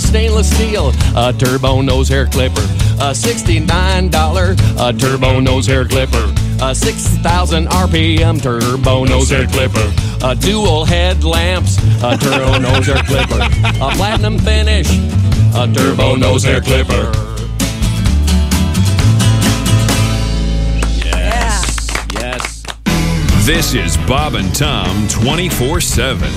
stainless steel turbo nose hair clipper. $69 turbo nose hair clipper. 6,000 RPM turbo nose hair clipper. Dual headlamps, turbo nose hair clipper. A platinum finish, turbo nose hair clipper. Yes. This is Bob and Tom 24/7.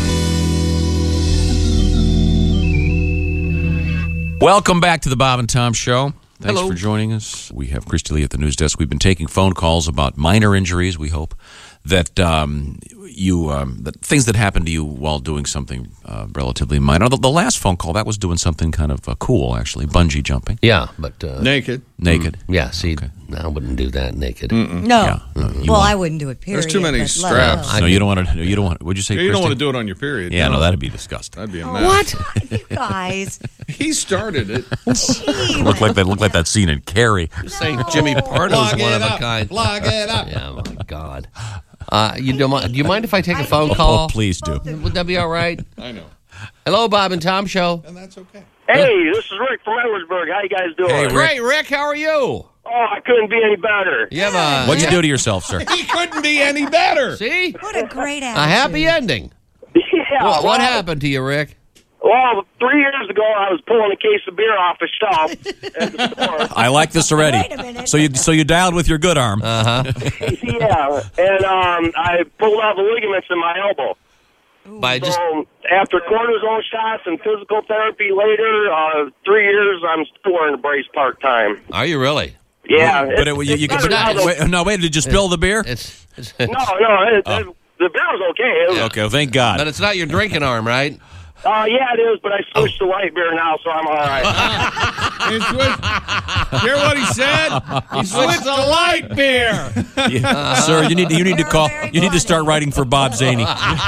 Welcome back to the Bob and Tom Show. Thanks Hello. for joining us. We have Christy Lee at the news desk. We've been taking phone calls about minor injuries. We hope that that things that happened to you while doing something relatively minor. The last phone call, that was doing something kind of cool, actually, bungee jumping. Yeah, but... Naked. Yeah, see, I wouldn't do that naked. No. I wouldn't do it, period. There's too many but straps. No, you don't want to. You don't want. Would you say? You don't Christy? want to do it on your period. Yeah, no, that'd be disgusting. That'd be a mess. What? You guys. He started it. Gee, Look like that scene in Carrie. Saying Jimmy Pardo's one of a kind. Plug it up. Yeah, my God. Do you mind if I take a phone call? Oh, please do. Would that be all right? I know. Hello, Bob and Tom Show. And that's okay. Hey, this is Rick from Edwardsburg. How you guys doing? Hey, Rick. Great, Rick. How are you? Oh, I couldn't be any better. Yeah, What'd you do to yourself, sir? He couldn't be any better. See? what a great A attitude. happy ending. Yeah. What happened to you, Rick? Well, 3 years ago, I was pulling a case of beer off a shelf at the store. I like this already. Wait a minute. So you dialed with your good arm. Yeah, and I pulled out the ligaments in my elbow. So after cortisone shots and physical therapy later, 3 years, I'm still wearing a brace part-time. Are you really? Yeah. But you can. Wait, did you spill the beer? No, the beer was okay. It was, Okay, well, thank God. But it's not your drinking arm, right? yeah, it is, but I switched to light beer now, so I'm all right. Hear what he said? He switched to light beer. Sir, you need to call. You need to start writing for Bob Zaney.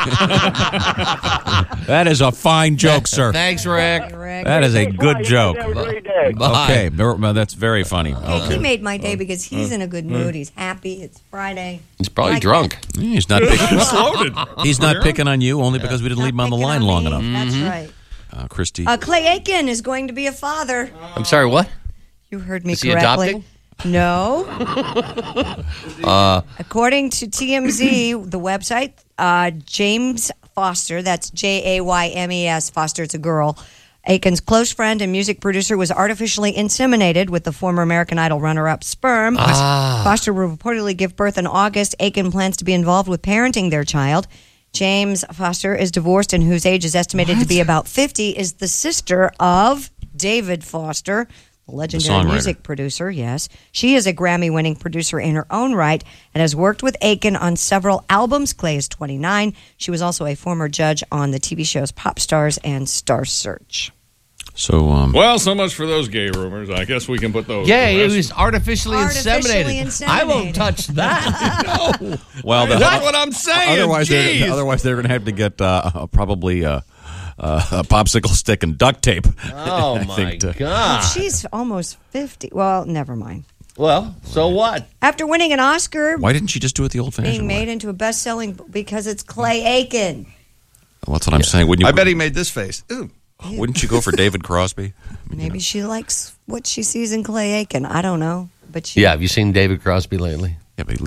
That is a fine joke, sir. Thanks, Rick. That is a good joke. Have a great day. Bye. Okay, that's very funny. He made my day because he's in a good mood. He's happy. It's Friday. He's probably Like drunk. He's not picking. Loaded. He's not picking on you only because we didn't leave him on the Picking line on long me. enough. That's right. Christy. Clay Aiken is going to be a father. I'm sorry, what? You heard me Is he correctly. adopting? No. According to TMZ, the website, James Foster, that's Jaymes, Foster, it's a girl, Aiken's close friend and music producer, was artificially inseminated with the former American Idol runner-up sperm. Foster will reportedly give birth in August. Aiken plans to be involved with parenting their child. James Foster is divorced and whose age is estimated to be about 50, is the sister of David Foster, the legendary music producer, yes. She is a Grammy-winning producer in her own right and has worked with Aiken on several albums. Clay is 29. She was also a former judge on the TV shows Pop Stars and Star Search. So, Well, so much for those gay rumors. I guess we can put those. Yeah, to it rest. was artificially inseminated. I won't touch that. No. well, That's what I'm saying. otherwise Jeez. they're going to have to get probably a popsicle stick and duct tape. Oh, I my think God. She's almost 50. Well, never mind. Well, so what? After winning an Oscar, Why didn't she just do it the old-fashioned being way? made into a best-selling because it's Clay Aiken. Well, that's what I'm saying. Wouldn't you? I bet he made this face. Ooh. Wouldn't you go for David Crosby? Maybe she likes what she sees in Clay Aiken. I don't know. But she Yeah, have you seen David Crosby lately? Yeah, but